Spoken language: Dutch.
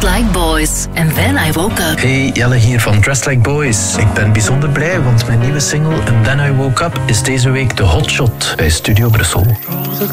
Dressed Like Boys and Then I Woke Up. Hey, Jelle hier van Dressed Like Boys. Ik ben bijzonder blij, want mijn nieuwe single And Then I Woke Up is deze week de hotshot bij Studio Brussel.